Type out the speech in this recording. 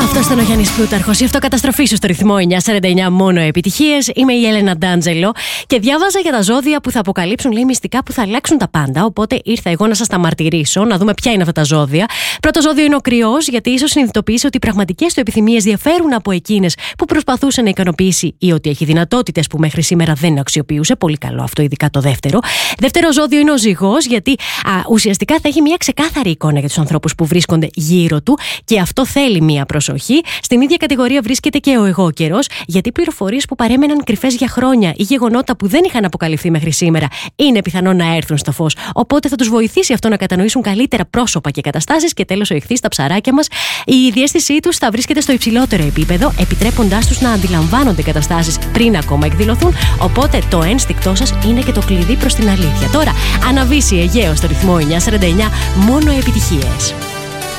Αυτό ήταν ο Γιάννης Πλούταρχος. Η αυτοκαταστροφή σου στο ρυθμό 949, μόνο επιτυχίες. Είμαι η Έλενα Ντάντζελο και διάβαζα για τα ζώδια που θα αποκαλύψουν, λέει, μυστικά που θα αλλάξουν τα πάντα. Οπότε ήρθα εγώ να σας τα μαρτυρήσω, να δούμε ποια είναι αυτά τα ζώδια. Πρώτο ζώδιο είναι ο Κρυός, γιατί ίσως συνειδητοποιήσει ότι οι πραγματικές του επιθυμίες διαφέρουν από εκείνες που προσπαθούσε να ικανοποιήσει ή ότι έχει δυνατότητες που μέχρι σήμερα δεν αξιοποιούσε. Πολύ καλό αυτό, ειδικά το δεύτερο. Δεύτερο ζώδιο είναι ο Ζυγός, γιατί ουσιαστικά θα έχει μια ξεκάθαρη εικόνα για τους ανθρώπους που βρίσκονται γύρω του και αυτό θέλει μια προσοχή. Στην ίδια κατηγορία βρίσκεται και ο εγώκερος, γιατί πληροφορίες που παρέμεναν κρυφές για χρόνια ή γεγονότα που δεν είχαν αποκαλυφθεί μέχρι σήμερα είναι πιθανό να έρθουν στο φως. Οπότε θα τους βοηθήσει αυτό να κατανοήσουν καλύτερα πρόσωπα και καταστάσεις. Και τέλος, ο Ιχθύς, στα ψαράκια μας, η διαίσθησή τους θα βρίσκεται στο υψηλότερο επίπεδο, επιτρέποντάς τους να αντιλαμβάνονται καταστάσεις πριν ακόμα εκδηλωθούν. Οπότε το ένστικτό σας είναι και το κλειδί προς την αλήθεια. Τώρα, αναβήσει Αιγαίο στο ρυθμό 949, μόνο επιτυχίες.